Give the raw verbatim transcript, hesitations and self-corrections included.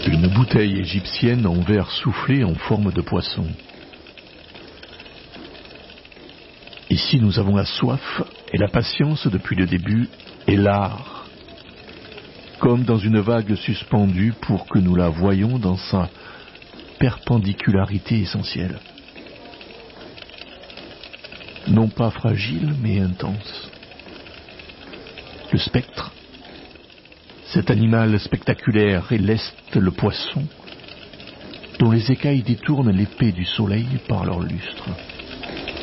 Une bouteille égyptienne en verre soufflé en forme de poisson. Ici, nous avons la soif et la patience depuis le début et l'art, comme dans une vague suspendue pour que nous la voyions dans sa perpendicularité essentielle. Non pas fragile, mais intense. Le spectre, cet animal spectaculaire et leste le poisson, dont les écailles détournent l'épée du soleil par leur lustre.